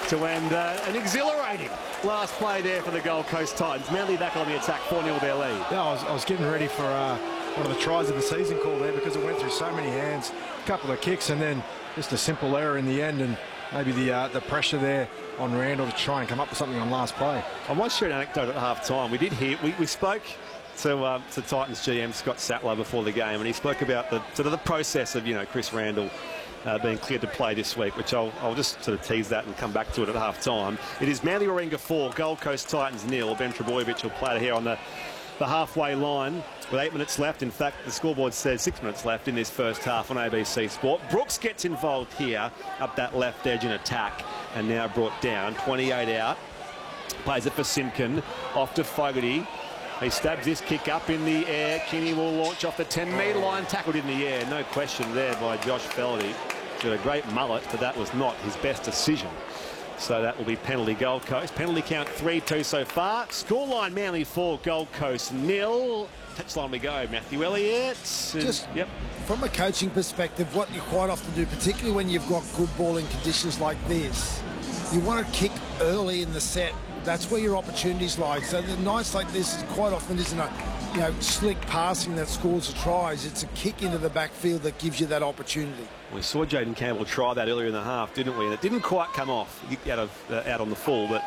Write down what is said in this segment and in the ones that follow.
to end an exhilarating last play there for the Gold Coast Titans. Manly back on the attack, 4-0 their lead. Yeah, I was getting ready for one of the tries of the season call there because it went through so many hands, a couple of kicks, and then just a simple error in the end, and maybe the pressure there on Randall to try and come up with something on last play. I might share an anecdote at half-time. We did hear, we spoke to Titans GM Scott Sattler before the game, and he spoke about the process of, Chris Randall being cleared to play this week, which I'll just sort of tease that and come back to it at half-time. It is Manly Warringah 4, Gold Coast Titans 0. Ben Trbojevic will play here on the halfway line with 8 minutes left. In fact, the scoreboard says 6 minutes left in this first half on ABC Sport. Brooks gets involved here up that left edge in attack and now brought down. 28 out. Plays it for Simpkin. Off to Fogarty. He stabs this kick up in the air. Kinney will launch off the 10-metre line. Tackled in the air. No question there by Josh Feldy. Got a great mullet, but that was not his best decision. So that will be penalty Gold Coast. Penalty count 3-2 so far. Scoreline Manly 4, Gold Coast 0. Touchline we go. Matthew Elliott. Yep. From a coaching perspective, what you quite often do, particularly when you've got good balling conditions like this, you want to kick early in the set. That's where your opportunities lie. So the nights like this quite often isn't a slick passing that scores the tries. It's a kick into the backfield that gives you that opportunity. We saw Jaden Campbell try that earlier in the half, didn't we? And it didn't quite come off out on the full, but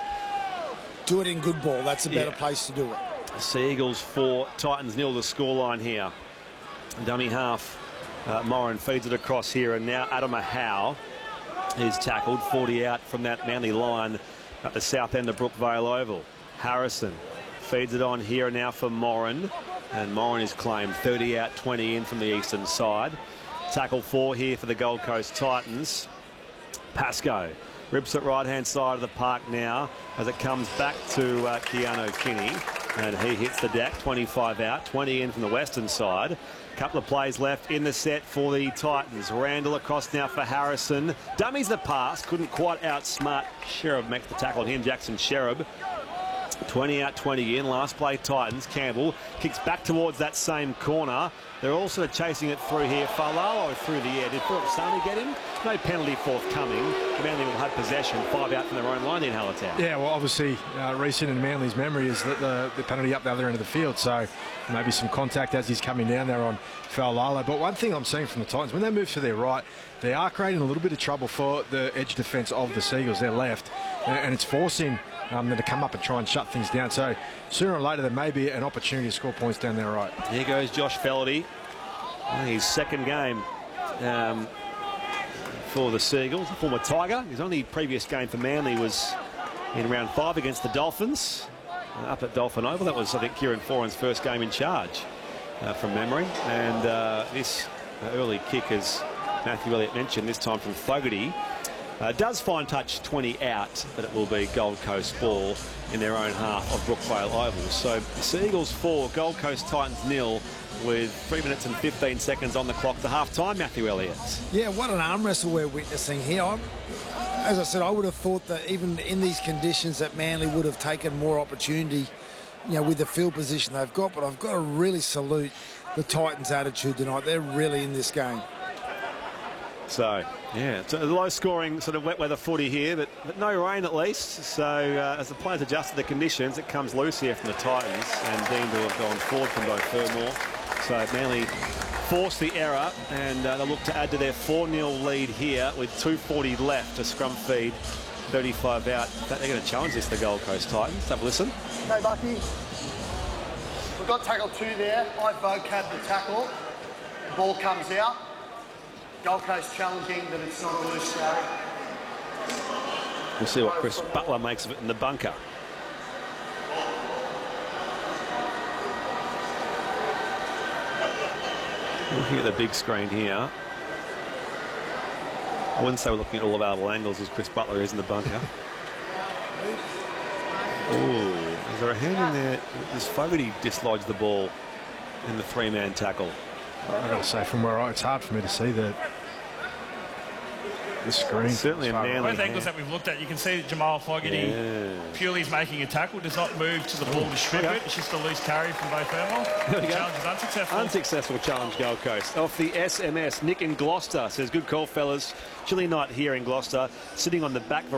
do it in good ball. That's a better place to do it. Sea Eagles 4, Titans 0 the scoreline here. Dummy half. Moran feeds it across here, and now Adama Howe is tackled. 40 out from that Manly line at the south end of Brookvale Oval. Harrison feeds it on here now for Moran, and Moran is claimed. 30 out, 20 in from the eastern side. Tackle 4 here for the Gold Coast Titans. Pascoe rips it right-hand side of the park now as it comes back to Keanu Kinney, and he hits the deck. 25 out, 20 in from the western side. Couple of plays left in the set for the Titans. Randall across now for Harrison. Dummies the pass, couldn't quite outsmart Sherab. Makes the tackle on him, Jackson Sherab. 20 out, 20 in. Last play Titans. Campbell kicks back towards that same corner. They're also chasing it through here. Falalo through the air. Did Philip Sami get him? No penalty forthcoming. Manly will have possession. 5 out from their own line in Hallertown. Yeah, well, obviously, recent in Manly's memory is that the penalty up the other end of the field. So maybe some contact as he's coming down there on Falalo. But one thing I'm seeing from the Titans, when they move to their right, they are creating a little bit of trouble for the edge defence of the Seagulls, their left. And it's forcing them to come up and try and shut things down. So sooner or later there may be an opportunity to score points down their right. Here goes Josh Feldy. His second game for the Seagulls, a former Tiger. His only previous game for Manly was in round 5 against the Dolphins up at Dolphin Oval. That was, I think, Kieran Foran's first game in charge from memory. And this early kick, as Matthew Elliott mentioned, this time from Fogarty, does find touch 20 out, but it will be Gold Coast ball in their own half of Brookvale Oval. So Seagulls 4, Gold Coast Titans 0, with 3 minutes and 15 seconds on the clock to half-time. Matthew Elliott. Yeah, what an arm wrestle we're witnessing here. As I said, I would have thought that even in these conditions that Manly would have taken more opportunity, with the field position they've got. But I've got to really salute the Titans' attitude tonight. They're really in this game. So, yeah, it's a low-scoring sort of wet weather footy here, but no rain at least. So, as the players adjust to the conditions, it comes loose here from the Titans, and deemed to have gone forward from both Fermor. So, Manly forced the error, and they'll look to add to their 4-0 lead here with 2:40 left to scrum feed. 35 out. They're going to challenge this, the Gold Coast Titans. Have a listen. Okay, Bucky. We've got tackle 2 there. I vocab the tackle. The ball comes out. Gold Coast challenging that it's not a loose carry. We'll see what Chris Butler makes of it in the bunker. Looking at the big screen here. I wouldn't say we're looking at all available angles as Chris Butler is in the bunker. Ooh, is there a hand in there? Does Fogarty dislodge the ball in the 3-man tackle? I've got to say, from where it's hard for me to see the screen. Certainly a Manly both angles that we've looked at, you can see that Jamal Fogarty purely is making a tackle, does not move to the ball to strip it. It's just a loose carry from both Fermor. The challenge is unsuccessful. Unsuccessful challenge, Gold Coast. Off the SMS, Nick in Gloucester says, good call, fellas. Chilly night here in Gloucester. Sitting on the back